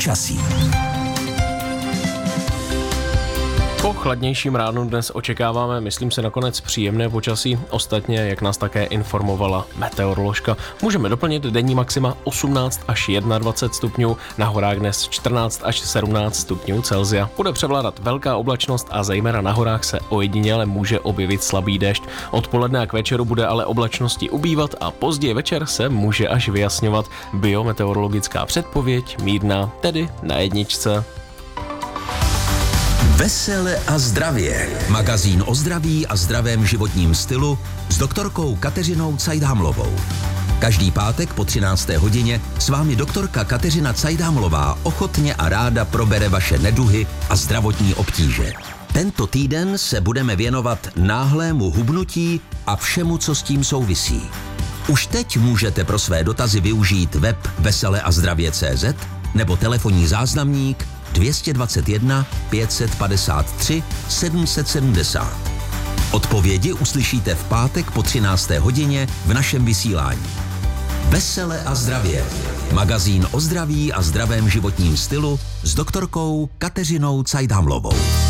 počasí. Po chladnějším ránu dnes očekáváme, myslím si, nakonec příjemné počasí. Ostatně, jak nás také informovala meteoroložka, můžeme doplnit denní maxima 18 až 21 stupňů, na horách dnes 14 až 17 stupňů Celsia. Bude převládat velká oblačnost a zejména na horách se ojediněle může objevit slabý déšť. Odpoledne a k večeru bude ale oblačnosti ubývat a později večer se může až vyjasňovat. Biometeorologická předpověď mírná, tedy na jedničce. Vesele a zdravě. Magazín o zdraví a zdravém životním stylu s doktorkou Kateřinou Cajdhamlovou. Každý pátek po 13. hodině s vámi doktorka Kateřina Cajdhamlová ochotně a ráda probere vaše neduhy a zdravotní obtíže. Tento týden se budeme věnovat náhlému hubnutí a všemu, co s tím souvisí. Už teď můžete pro své dotazy využít web veseleazdravě.cz nebo telefonní záznamník 221 553 770. Odpovědi uslyšíte v pátek po 13. hodině v našem vysílání. Vesele a zdravě. Magazín o zdraví a zdravém životním stylu s doktorkou Kateřinou Cajdhamlovou.